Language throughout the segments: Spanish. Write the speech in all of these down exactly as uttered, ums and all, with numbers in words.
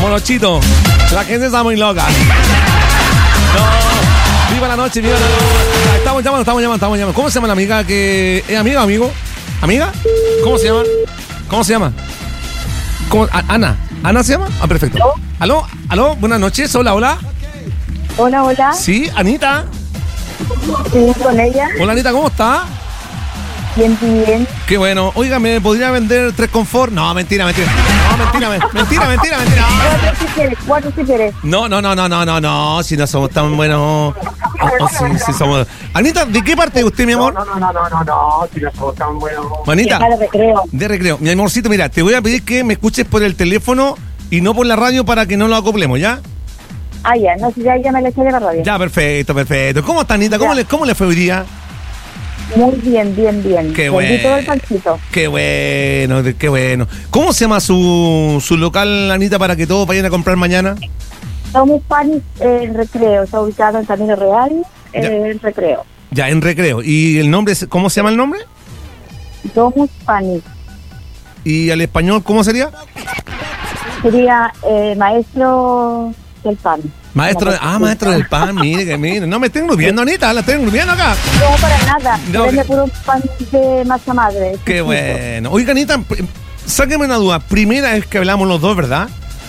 Morochito. La gente está muy loca. No. Viva la noche, viva la noche. Estamos llamando, estamos llamando, estamos llamando. ¿Cómo se llama la amiga que... ¿Es amiga o amigo? ¿Amiga? ¿Cómo se llama? ¿Cómo se llama? ¿Cómo? A- Ana. ¿Ana se llama? Ah, perfecto. ¿Aló? ¿Aló? ¿Aló? Buenas noches. Hola, hola. Hola, hola. Sí, Anita. Sí, con ella. Hola, Anita, ¿cómo está? Bien, bien. Qué bueno. Oiga, ¿me podría vender tres confort? No, mentira, mentira. No, mentira, me- mentira, mentira, mentira. Cuatro si quieres, cuatro si quieres. No, no, no, no, no, no, no. Si no somos tan buenos. Oh, oh, sí, sí somos. Anita, ¿de qué parte es usted, mi amor? No, no, no, no, no, no, si no somos tan buenos. Anita, Para recreo. de recreo. Mi amorcito, mira, te voy a pedir que me escuches por el teléfono y no por la radio para que no lo acoplemos, ¿ya? Ah, ya, no sé, ya, ya me la eché de la radio. Ya, perfecto, perfecto. ¿Cómo está, Anita? ¿Cómo Ya. le, cómo le fue hoy día? Muy bien, bien, bien. Qué Vendí bueno. todo el pancito. Qué bueno, qué bueno. ¿Cómo se llama su, su local, Anita, para que todos vayan a comprar mañana? Somos panis en recreo. Está ubicado en Camino Real, Ya. eh, en recreo. Ya, en recreo. ¿Y el nombre, es- cómo se llama el nombre? Somos panis. ¿Y al español cómo sería? Sería eh, maestro del pan. Maestro, de- ah, maestro del pan, mire, que mire. No me estén grubiendo, Anita, la estén grubiendo acá. No, para nada. No, Vende que- puro pan de masa madre. Qué chiquito. bueno. Oiga, Anita, pr- sáqueme una duda. Primera vez que hablamos los dos, ¿verdad?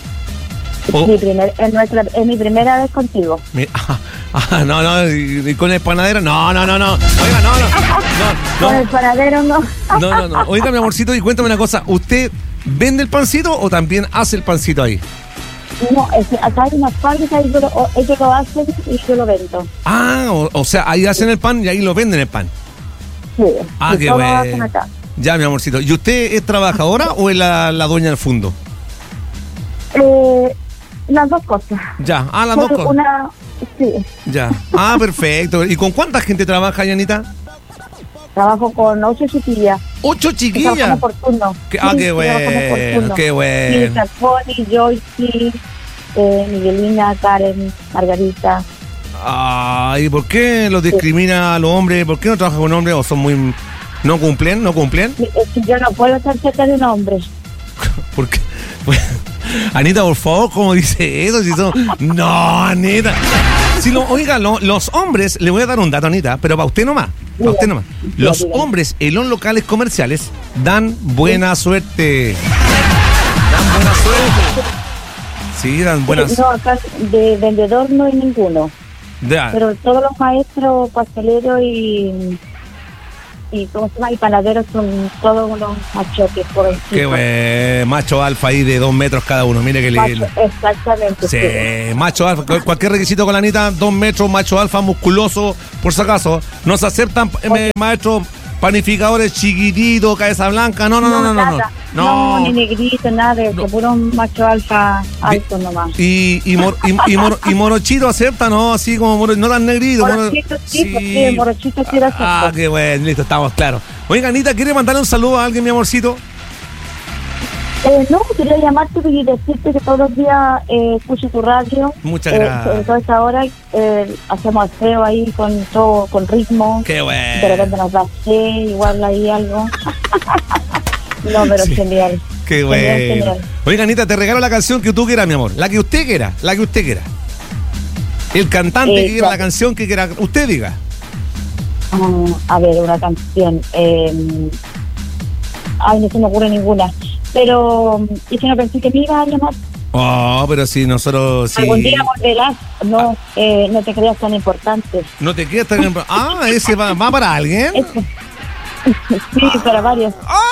O- Mi primer, es, nuestra, es mi primera vez contigo. Mi- ah, ah, no, no, y, y con el panadero, no, no, no, no. Oiga, no, no, Con no, el panadero no. no, no, no, no. Oiga, mi amorcito, y cuéntame una cosa. ¿Usted vende el pancito o también hace el pancito ahí? No, es que acá hay unas fábricas y ellos lo, o- ellos lo hacen y yo lo vendo. Ah, o, o sea, ahí hacen el pan y ahí lo venden el pan. Sí, Ah, y qué todo lo bueno. hacen acá. Ya, mi amorcito. ¿Y usted es trabajadora o es la, la dueña del fondo? Eh, las dos cosas. Ya, ah, las dos Solo cosas. Una, sí, Ya. Ah, perfecto. ¿Y con cuánta gente trabaja, Yanita? trabajo con ocho chiquillas. Ocho chiquillas. Trabajamos por turno. Qué- ah, Sí, qué trabajamos por bueno, turno. qué bueno. Sí, Safoni, Joyce, eh, Miguelina, Karen, Margarita. Ay, ¿por qué los discrimina a los hombres? ¿Por qué no trabajan con hombres o son muy... ¿No cumplen? ¿No cumplen? Sí, es que yo no puedo estar cerca de un hombre. ¿Por qué? Pues, Anita, por favor, ¿cómo dice eso? Si son... No, Anita. Si lo, oiga, lo- los hombres, le voy a dar un dato, Anita, pero para usted nomás. Para usted nomás. Los dígame. hombres en los locales comerciales dan buena suerte. Dan buena suerte. Sí, dan buena Eh, suerte. No, acá de vendedor no hay ninguno. Ya. Pero todos los maestros, pasteleros y, y ¿cómo se llama? Y panaderos son todos unos machotes por el Qué buen macho alfa ahí de dos metros cada uno. Mire que lindo. Exactamente. Sí, macho alfa. Cual- Cualquier requisito con la Anita, dos metros, macho alfa, musculoso. Por si acaso, no se aceptan eh, maestros panificadores chiquititos, cabeza blanca. No, no, no, no, no. nada. No. No, ni negrito, nada, de No. puro macho alfa alto nomás. Y, y, mor- y, y, mor- y morochito acepta, ¿no? Así como moro- no tan negrito. moro- Morochito, sí, pues sí, el morochito sí lo acepto. Ah, qué bueno, listo, estamos claros. Oiga, Anita, ¿quiere mandarle un saludo a alguien, mi amorcito? Eh, no, quería llamarte y decirte que todos los días eh, escucho tu radio. Muchas Eh, gracias. sobre todo a esta hora eh, hacemos aseo ahí con todo, con ritmo. Qué De bueno. repente nos da sed, igual ahí algo. No, pero Sí. genial. Qué Genial, bueno. genial. Oiga, Anita, te regalo la canción que tú quieras, mi amor. La que usted quiera, la que usted quiera. El cantante Eh, que quiera, ya. la canción que quiera. Usted diga. Mm, a ver, una canción. Eh, ay, no se me ocurre ninguna. Pero, y si no pensé que me iba a llamar, Oh, pero si nosotros... Sí. algún día volverás. No, eh, no te creas tan importante. No te quedas tan... Ah, ese va, va para alguien. Eso. Sí, para varios. ¡Ah!